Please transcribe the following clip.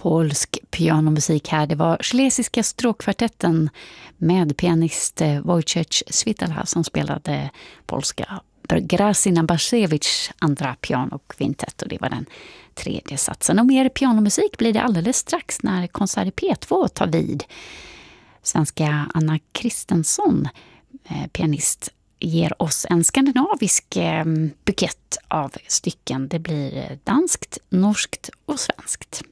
polsk pianomusik här. Det var Schlesiska stråkkvartetten med pianist Wojciech Svitala som spelade polska Grasina Baszewicz andra pianokvintett, och det var den tredje satsen. Och mer pianomusik blir det alldeles strax när Konsert P2 tar vid. Svenska Anna Kristensson, pianist, ger oss en skandinavisk bukett av stycken. Det blir danskt, norskt och svenskt.